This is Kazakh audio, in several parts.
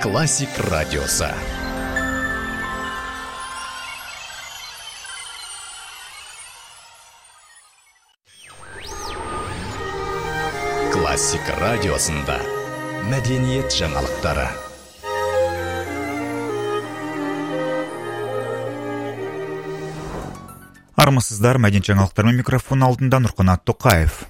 Классик радиосы. Классик радиосында мәдениет жаңалықтары. Армысыздар, мәдениет жаңалықтарымен микрофон алдында Нұрқанат Тоқаев.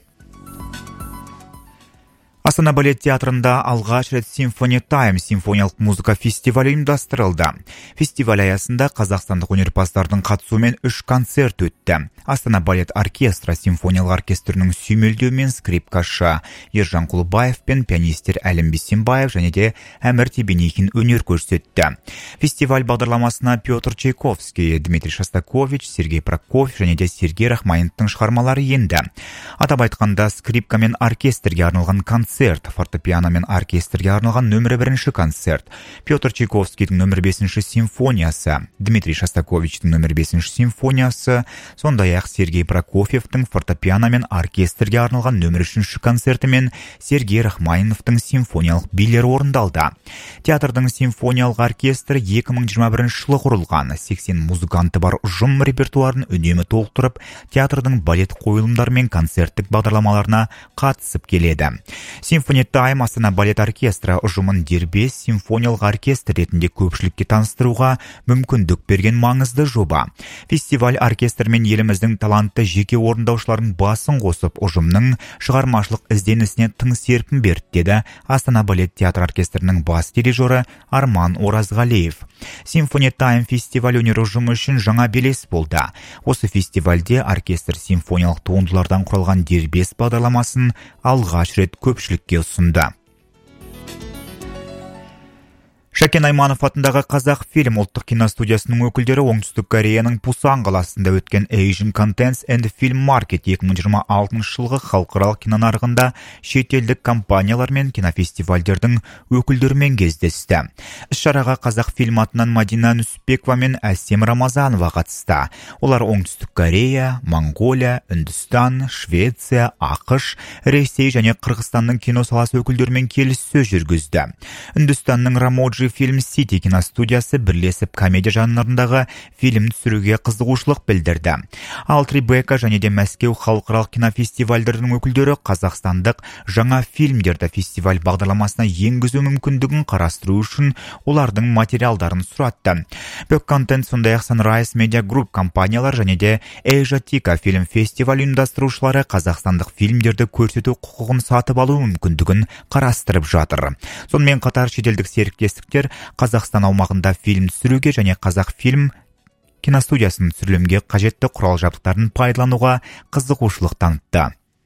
Астана балет театрында алғаш рет Symphony Time симфониялық музыка фестивалі ұйымдастырылды. Фестиваль аясында қазақстандық өнерпаздардың қатысуымен 3 концерт өтті. Астана балет оркестрі симфониялық оркестрінің сүйемелдеуімен скрипкашы Ержан Құлыбаев пен пианистер Әлім Бейсенбаев және де Әмір Тебенекин өнер көрсетті. Фестиваль бағдарламасына Петр Чайковский, Дмитрий Шостакович, Сергей Прокофьев және де Сергей Рахманиновтың шығармалары енді. Атап айтқанда скрипка мен оркестрге арналған концерт, фортепиано мен оркестрге арналған нөмірі 1 концерт, Петр Чайковскийдің нөмір 5 симфониясы, Дмитрий Шостаковичтің нөмір 5 симфониясы, сондай-ақ Сергей Прокофьевтің фортепиано мен оркестрге арналған нөмір 3 концерті мен Сергей Рахманиновтың симфониялық билері орындалды. Театрдың симфониялық оркестрі 2021 жылы құрылған, 80 музыканты бар ұжым репертуарын үнемі толықтырып, театрдың балет қойылымдары мен концерттік бағдарламаларына қатысып келеді. Symphony Time Астана балет оркестрі ұжымын дербес симфониялық оркестр ретінде көпшілікке таныстыруға мүмкіндік берген маңызды жоба. Фестиваль оркестр мен еліміздің талантты жеке орындаушылардың басын қосып, ұжымның шығармашылық ізденісіне тың серпін берді, деді Астана балет театр оркестрінің бас дирижері Арман Оразғалиев. Symphony Time фестиваль өнер ұжымы үшін жаңа белес болды. Осы фестивальде оркестр симфониялық туындылардан құралған дербес бағдарламасын алғаш рет көпшілікке ұсынды. Шәкен Айманов атындағы Қазақ фильм ұлттық киностудиясының өкілдері Оңтүстік Кореяның Пусан қаласында өткен Asian Contents and Film Market 2026 жылғы халықаралық кинонарығында шетелдік компаниялар мен кинофестивальдердің өкілдерімен кездесті. Іс-шараға Қазақ фильм атынан Мадина Нүсіпбекова мен Әсем Рамазанова қатысты. Олар Оңтүстік Корея, Монголия, Үндістан, Швеция, ақш, Ресей және Қырғызстанның кино саласы өкілдерімен келіссөз жүргізді. Үндістанның Рамоджи Film City киностудиясы бірлесіп комедия жанрындағы фильм түсіруге қызығушылық білдірді. Ал Трибека және де Мәскеу халықаралық кинофестивальдердің өкілдері қазақстандық жаңа фильмдерді фестиваль бағдарламасына енгізу мүмкіндігін қарастыру үшін олардың материалдарын сұратты. Бек Контент сондай-ақ Sunrise Media Group компаниялар және де Asiatica фильм фестиваль ұйымдастырушылары қазақстандық фильмдерді көрсету құқығын сатып алу мүмкіндігін қарастырып жатыр. Сонымен қатар шетелдік серіктестіктер Қазақстан аумағында фильм түсіруге және Қазақ фильм киностудиясының түсірілімге қажетті құрал жабдықтарын пайдалануға қызығушылық танытты.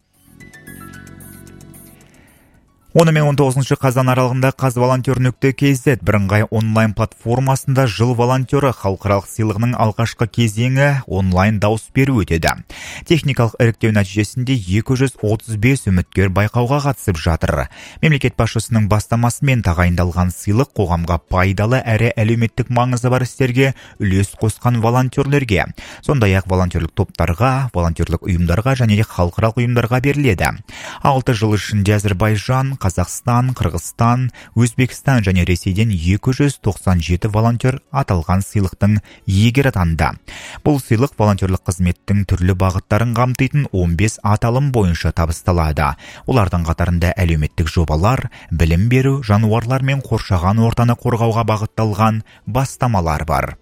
10 мен 19 қазан аралығында қазволонтер.kz бірыңғай онлайн платформасында жыл волонтері халықаралық сыйлығының алғашқы кезеңі онлайн дауыс беру өтеді. Техникалық іріктеу нәтижесінде 235 үміткер байқауға қатысып жатыр. Мемлекет басшысының бастамасымен тағайындалған сыйлық қоғамға пайдалы әрі әлеуметтік маңызы бар істерге үлес қосқан волонтерлерге, сондай-ақ волонтерлік топтарға, волонтерлік ұйымдарға және халықаралық ұйымдарға беріледі. 6 жыл ішінде Әзербайжан, Қазақстан, Қырғызстан, Өзбекстан және Ресейден 297 волонтер аталған сыйлықтың иегері атанды. Бұл сыйлық волонтерлік қызметтің түрлі бағыттарын қамтитын 15 аталым бойынша табысталады. Олардың қатарында әлеуметтік жобалар, білім беру, жануарлар мен қоршаған ортаны қорғауға бағытталған бастамалар бар.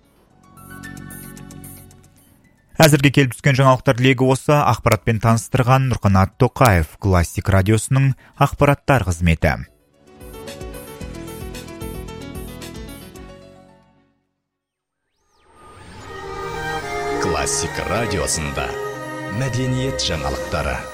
Әзірге келіп түскен жаңалықтар легі осы. Ақпаратпен таныстырған Нұрқанат Тоқаев, Классик радиосының ақпараттар қызметі. Классик радиосында мәдениет жаңалықтары.